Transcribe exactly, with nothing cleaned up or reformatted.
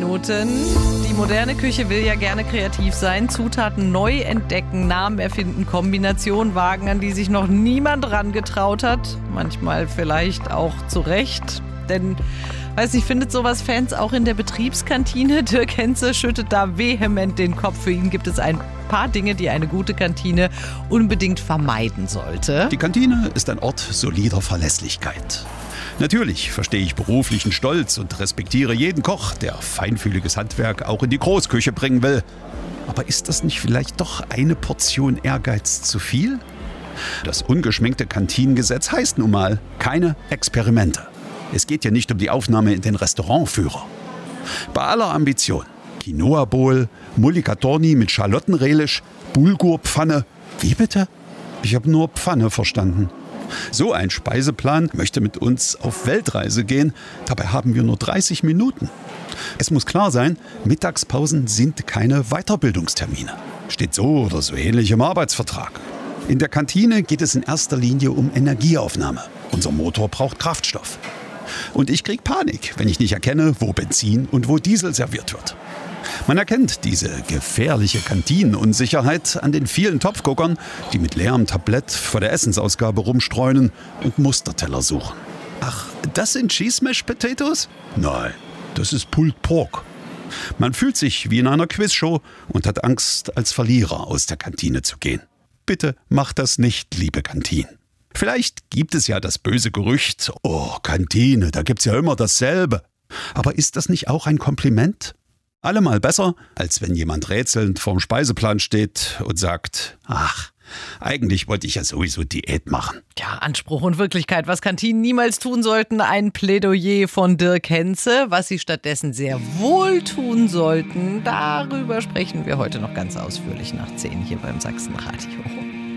Minuten. Die moderne Küche will ja gerne kreativ sein, Zutaten neu entdecken, Namen erfinden, Kombinationen wagen, an die sich noch niemand rangetraut hat. Manchmal vielleicht auch zu Recht, denn weiß nicht, findet sowas Fans auch in der Betriebskantine? Dirk Henze schüttet da vehement den Kopf. Für ihn gibt es ein paar Dinge, die eine gute Kantine unbedingt vermeiden sollte. Die Kantine ist ein Ort solider Verlässlichkeit. Natürlich verstehe ich beruflichen Stolz und respektiere jeden Koch, der feinfühliges Handwerk auch in die Großküche bringen will. Aber ist das nicht vielleicht doch eine Portion Ehrgeiz zu viel? Das ungeschminkte Kantinengesetz heißt nun mal keine Experimente. Es geht ja nicht um die Aufnahme in den Restaurantführer. Bei aller Ambition. Quinoa Bowl, Mulligatawny mit Schalottenrelish, Bulgurpfanne. Wie bitte? Ich habe nur Pfanne verstanden. So ein Speiseplan möchte mit uns auf Weltreise gehen. Dabei haben wir nur dreißig Minuten. Es muss klar sein, Mittagspausen sind keine Weiterbildungstermine. Steht so oder so ähnlich im Arbeitsvertrag. In der Kantine geht es in erster Linie um Energieaufnahme. Unser Motor braucht Kraftstoff. Und ich krieg Panik, wenn ich nicht erkenne, wo Benzin und wo Diesel serviert wird. Man erkennt diese gefährliche Kantinenunsicherheit an den vielen Topfguckern, die mit leerem Tablett vor der Essensausgabe rumstreunen und Musterteller suchen. Ach, das sind Cheese Mashed Potatoes? Nein, das ist Pulled Pork. Man fühlt sich wie in einer Quizshow und hat Angst, als Verlierer aus der Kantine zu gehen. Bitte macht das nicht, liebe Kantinen. Vielleicht gibt es ja das böse Gerücht, oh, Kantine, da gibt's ja immer dasselbe. Aber ist das nicht auch ein Kompliment? Allemal besser, als wenn jemand rätselnd vorm Speiseplan steht und sagt, ach, eigentlich wollte ich ja sowieso Diät machen. Ja, Anspruch und Wirklichkeit, was Kantinen niemals tun sollten. Ein Plädoyer von Dirk Henze, was sie stattdessen sehr wohl tun sollten. Darüber sprechen wir heute noch ganz ausführlich nach zehn hier beim Sachsenradio.